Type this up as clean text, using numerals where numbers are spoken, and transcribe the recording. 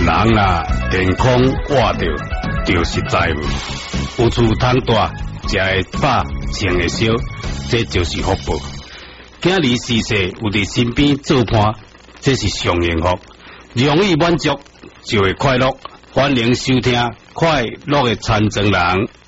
人啦，天空活着，就是财物。有厝通住，食会饱，穿会烧，这就是福报。今日逝世有伫身边做伴，这是上幸福。容易满足就会快乐。欢迎收听快乐的参政人。